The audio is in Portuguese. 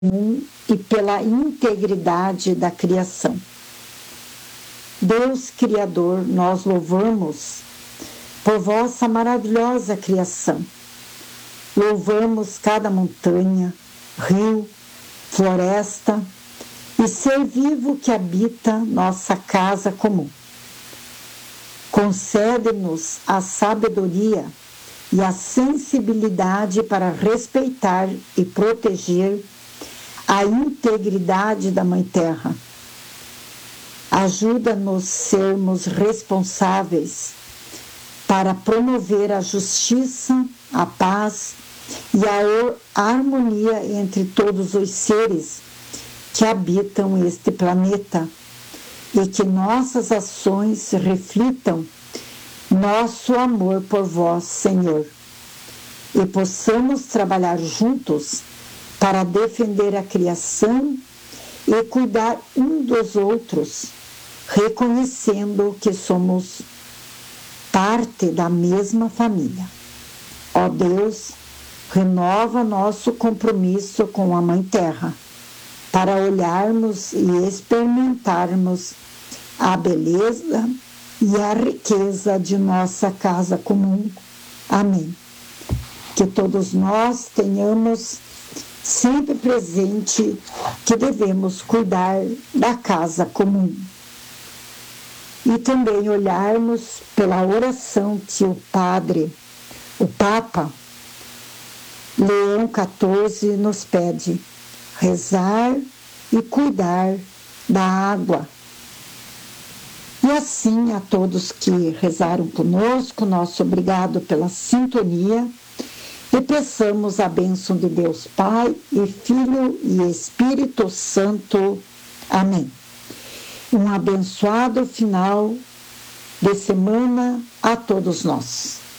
e pela integridade da criação. Deus Criador, nós louvamos por vossa maravilhosa criação. Louvamos cada montanha, rio, floresta e ser vivo que habita nossa casa comum. Concede-nos a sabedoria e a sensibilidade para respeitar e proteger a integridade da Mãe Terra. Ajuda-nos sermos responsáveis para promover a justiça, a paz e a harmonia entre todos os seres que habitam este planeta e que nossas ações reflitam nosso amor por vós, Senhor, e possamos trabalhar juntos para defender a criação e cuidar um dos outros, reconhecendo que somos parte da mesma família. Ó Deus, renova nosso compromisso com a Mãe Terra, para olharmos e experimentarmos a beleza e a riqueza de nossa casa comum. Amém. Que todos nós tenhamos sempre presente que devemos cuidar da casa comum. E também olharmos pela oração que o Papa Leão XIV nos pede: rezar e cuidar da água. E assim, a todos que rezaram conosco, nosso obrigado pela sintonia, e peçamos a bênção de Deus Pai e Filho e Espírito Santo. Amém. Um abençoado final de semana a todos nós.